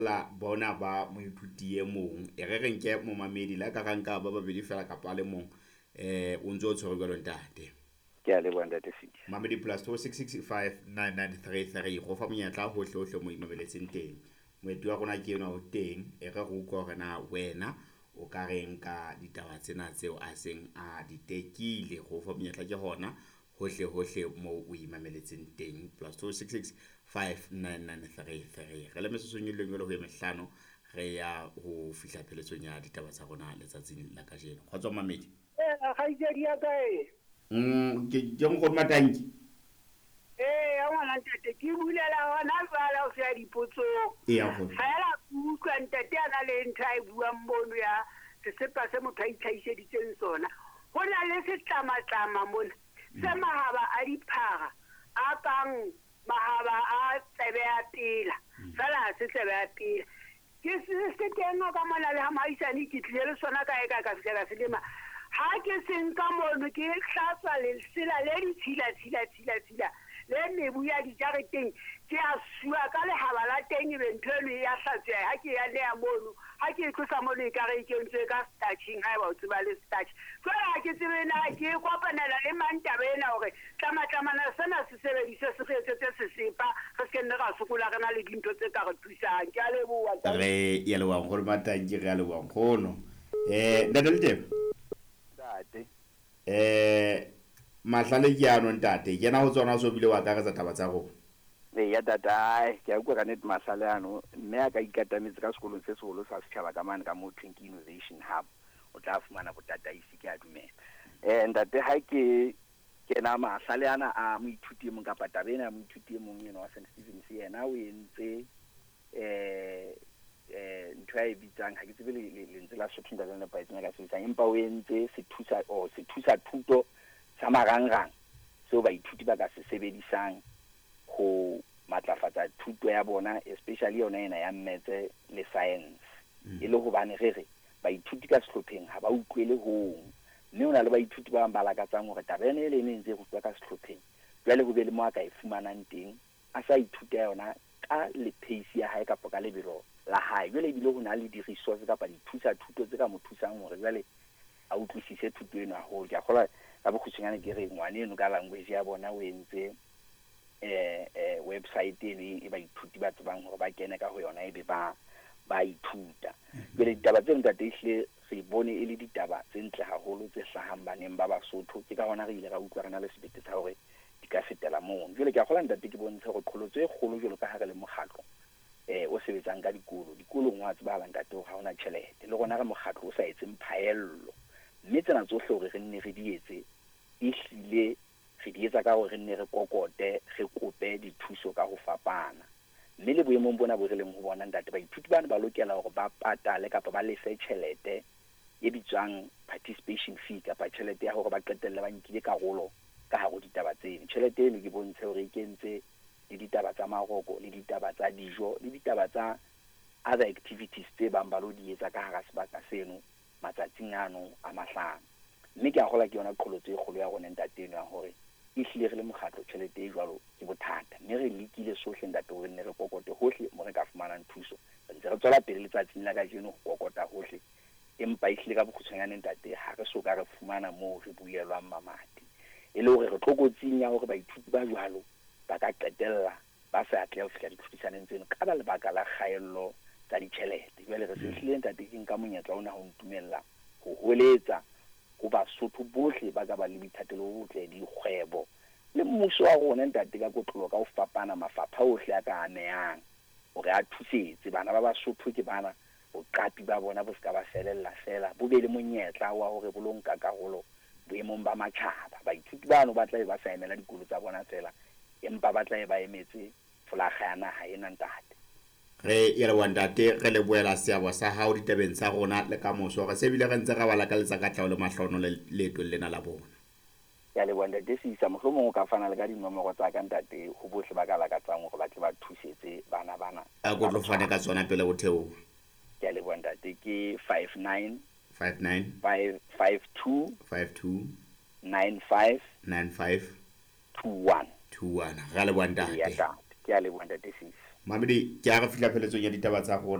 la bona ba moithuti e mong e re re nke momamedi la ka ranka ba babedi fela kapa le mong o ntse o tshwere jwalo ntate ke a leboha ntate Sidi mamedi plus 26659933 go fa monyetla hohle hohle mo imabeletseng teng moeti wa rona ke ena o teng e re go utlwa hore na wena o ka reng ka ditaba tsena tseo a seng a di tekile go fa monyetla ke hona hohle hohle mo o imameletseng teng plus 26659933 re le mesosonyelong jalo ho emehlano re ya ho fihla pheletsong ya ditaba tsa rona letsatsing la kajeno kgotso mamedi ga itsedi ya kae ke go matanki ya ngwana ntate ke bulela hona jwale o se dipotsong ya go ga ela utlwa ntate a na le ntho a e buang mono ya sesepa se motho a itlhaiseditseng sona go na le setlamatlama mona se mahaba a diphaga a kang mahaba a tsebe ya pela fela ha se tsebe ya pela ke se teng ka mona le ha maisane ke tlile le sona ka ka fihlela selema ha ke seng ka mono ke hlatswa lesela le ditshila le mebu ya dijareteng ke a sua ka lehaba la teng be ntho eno ya hlatswa ha ke ya le ya mono ha ke tlosa mono e ka re ke ntse ka starching ha ba o tseba le starch fela ha ke tsebe na ke kopanela le mantaba ena hore tlamatlamana sena se sebedise se etsetse sesepa re se nne ga sokola rena le dintho tse ka re thusang ke a leboha re ya le wa gore matanki re ya le wa ngono ntate ntate mahlale ke ano ntate ke na ho tsona so bile wa ka re tsa taba tsa go ya tata ke a kwa ka net masale ano mme a ka ikatametse ka sekolong se seholo sa setšhaba ka mane ka mo Twinkie Innovation Hub o tla fumana botataisi ke a dumela ntate ha ke na mahlale ana a moithuti mong kapa tabena moithuti mong yena wa St Stephen's yena o entse ntho ya e bitsang ha ke tsebe lentswe la Sotho nda le paitseng ka se bitsang empa o entse se thusa thuto sa marangrang seo baithuti ba ka se sebedisang go matlafatsa thuto ya bona especially yona ena ya maths le science e le go bane re baithuti ka sehlopheng ha ba utlwele hong mme ona le baithuti ba ba lakatsang hore tabene le ene ntse go tswa ka sehlopheng jwale go be le mo a ka e fumanang teng a sa ithuta yona ka le pace ya hae kapa ka lebelo la hae jwale ebile go na le di-resource kapa dithusa thuto tse ka mo thusang hore jwale a utlwisise thuto eno haholo ke a gola ka bokgutshwanyane ke re ngwane eno ka language ya bona o entse website e baithuti ba tsebang hore ba kene ka ho yona ebe ba ithuta jwale ditaba tse ntate ehlile re bone e le ditaba tse ntle haholo tse hlahang baneng ba Basotho ke ka hona re ile ra utlwa rena le sebete sa hore di ka fetela moo jwale ke a gola ntate ke bontshe gore qholotso e kgolo jwalo ka ha re le mokgatlo o sebetsang ka dikolong wa tsebala ntate ho ha ona tjhelete le gona re mokgatlo o sa etseng phaello mme tsena tsohle hore re nne re di etse ehlile re di etsa ka hore re nne re kokote re kope dithuso ka ho fapana mme le boemong bona bo re leng ho bona ntate baithuti bana ba lokela hore ba patale kapa ba lefe tjhelete e bitswang participation fee kapa tjhelete ya hore ba qetelle ba nkile karolo ka hare ho ditaba tseno tjhelete eno ke bontshe hore e kentse le ditaba tsa maroko le ditaba tsa dijo le ditaba tsa other activities tse bang ba lo di etsa ka hara sebaka seno matsatsing ano a mahlano mme ke a gola ke yona qholotso e kgolo ya rona ntate eno ya hore ehlile re le mokgatlo tjhelete e jwalo ke bothata mme re lekile sohle ntate hore nne re kokote hohle mo re ka fumanang thuso re ntse re tswela pele letsatsing la kajeno go kokota hohle empa ehlile ka bokgutshwanyane ntate ha re soka re fumana moo re buelwang mamati e le hore re tlokotsing ya hore baithuti ba jwalo ba ka qetella ba sa atleha ho fihla ditlhodisanong tseno ka ba lebaka la kgaello tsa ditjhelete jwale re se ehlile ntate ke nka monyetla ona ho ntumella ho holetsa go Basotho bohle ba ka ba le boithatelo bo botle dikgwebo le mmuso wa rona ntate ka kotlolo ka ho fapana mafapha ohle a ka amehang hore a thusetse bana ba Basotho ke bana boqapi ba bona bo ska ba felella fela bo be le monyetla wa hore bo lo nka karolo boemong ba matjhaba baithuti bano ba tla ba sa emela dikolo tsa bona fela empa ba tla ba emetse folaga ya naha ena ntate re ya le ntate re le boela seabo sa hao ditabeng tsa rona le ka moso re se bile re ntse ga bala ka letsa ka tlao le mahlono le leto lena la bona ya le ntate se isa mohlomong o ka fana le ka dinomoro tsa ka ntate ho bohle ba ka lakatsang hore ba tle ba thusetse bana a go tlo fane ka tsona pele go theo ya le ntate ke 59 59 52 52 95 95 21 21 ga le ntate ya ka ke a le ntate se Mamedi ke a re fihla pheletsong ya ditaba tsa rona.